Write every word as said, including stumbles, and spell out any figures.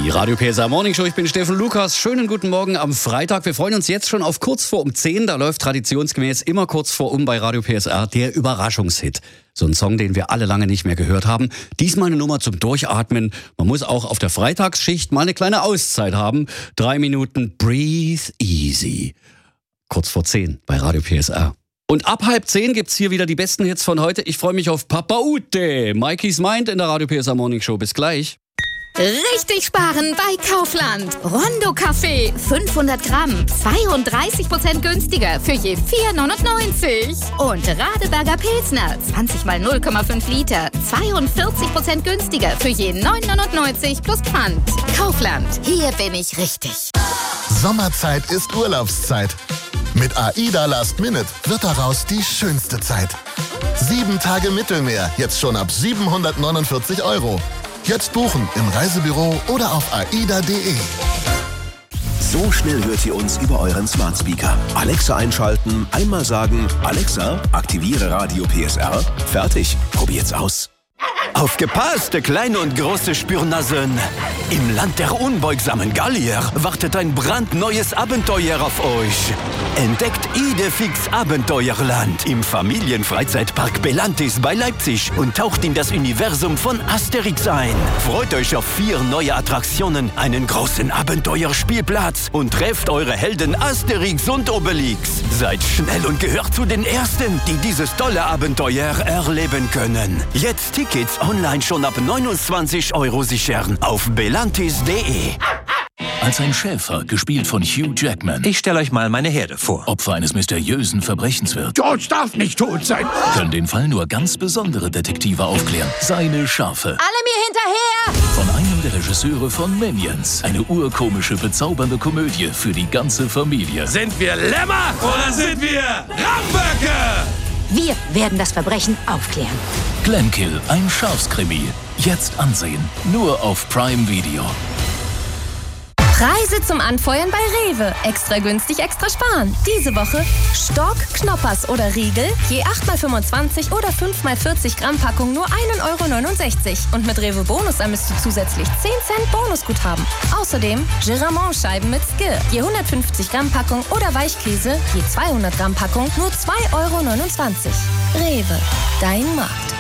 Die Radio P S R Morning Show, ich bin Steffen Lukas. Schönen guten Morgen am Freitag. Wir freuen uns jetzt schon auf kurz vor um zehn. Da läuft traditionsgemäß immer kurz vor um bei Radio P S R der Überraschungshit. So ein Song, den wir alle lange nicht mehr gehört haben. Diesmal eine Nummer zum Durchatmen. Man muss auch auf der Freitagsschicht mal eine kleine Auszeit haben. Drei Minuten Breathe Easy. Kurz vor zehn bei Radio P S R. Und ab halb zehn gibt's hier wieder die besten Hits von heute. Ich freue mich auf Papa Ute. Mikey's Mind in der Radio P S R Morning Show. Bis gleich. Richtig sparen bei Kaufland. Rondo Kaffee fünfhundert Gramm, zweiunddreißig Prozent günstiger für je vier neunundneunzig. Und Radeberger Pilsner, zwanzig mal null Komma fünf Liter, zweiundvierzig Prozent günstiger für je neun neunundneunzig plus Pfand. Kaufland, hier bin ich richtig. Sommerzeit ist Urlaubszeit. Mit AIDA Last Minute wird daraus die schönste Zeit. Sieben Tage Mittelmeer, jetzt schon ab siebenhundertneunundvierzig Euro. Jetzt buchen im Reisebüro oder auf aida punkt de. So schnell hört ihr uns über euren Smart Speaker. Alexa einschalten, einmal sagen, Alexa, aktiviere Radio P S R. Fertig, probiert's aus. Aufgepasst, kleine und große Spürnasen! Im Land der unbeugsamen Gallier wartet ein brandneues Abenteuer auf euch. Entdeckt Idefix Abenteuerland im Familienfreizeitpark Belantis bei Leipzig und taucht in das Universum von Asterix ein. Freut euch auf vier neue Attraktionen, einen großen Abenteuerspielplatz und trefft eure Helden Asterix und Obelix. Seid schnell und gehört zu den Ersten, die dieses tolle Abenteuer erleben können. Jetzt Tickets online schon ab neunundzwanzig Euro sichern auf belantis punkt de. Als ein Schäfer, gespielt von Hugh Jackman, Ich stelle euch mal meine Herde vor. Opfer eines mysteriösen Verbrechens wird, George darf nicht tot sein. können den Fall nur ganz besondere Detektive aufklären. Seine Schafe. Alle mir hinterher! Von einem der Regisseure von Minions. Eine urkomische, bezaubernde Komödie für die ganze Familie. Sind wir Lämmer oder sind wir Ramböcke? Wir werden das Verbrechen aufklären. Glenkill, ein Schafskrimi. Jetzt ansehen. Nur auf Prime Video. Preise zum Anfeuern bei Rewe. Extra günstig, extra sparen. Diese Woche Stork, Knoppers oder Riegel, je acht mal fünfundzwanzig oder fünf mal vierzig Gramm Packung nur ein Euro neunundsechzig. Und mit Rewe Bonus ermisst du zusätzlich zehn Cent Bonusguthaben. Außerdem Giramont-Scheiben mit Skir, je hundertfünfzig Gramm Packung oder Weichkäse, je zweihundert Gramm Packung nur zwei Euro neunundzwanzig. Rewe, dein Markt.